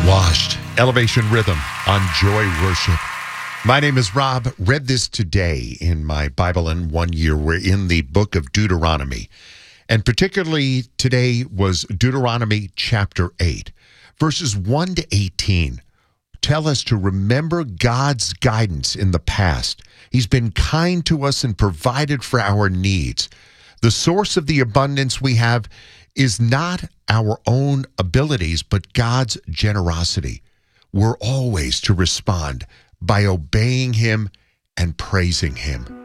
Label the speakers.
Speaker 1: Washed. Elevation Rhythm on Joy Worship. My name is Rob. Read this today in my Bible in 1 year. We're in the book of Deuteronomy. And particularly today was Deuteronomy chapter 8. Verses 1 to 18 tell us to remember God's guidance in the past. He's been kind to us and provided for our needs. The source of the abundance we have is not our own abilities, but God's generosity. We're always to respond by obeying Him and praising Him.